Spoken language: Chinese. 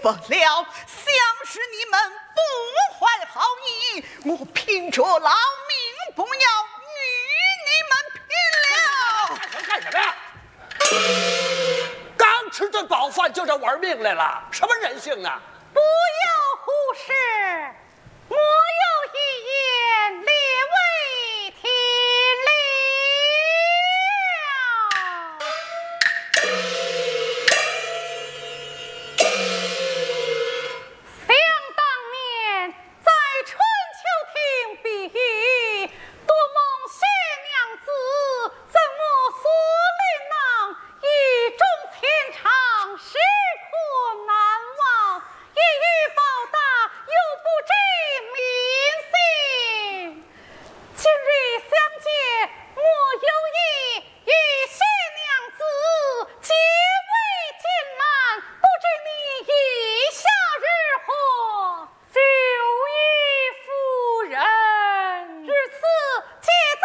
不了，想是你们不怀好意，我拼着老命不要与你们拼了。 干什么呀？刚吃顿饱饭就这玩命来了，什么人性啊！ 不要忽视，我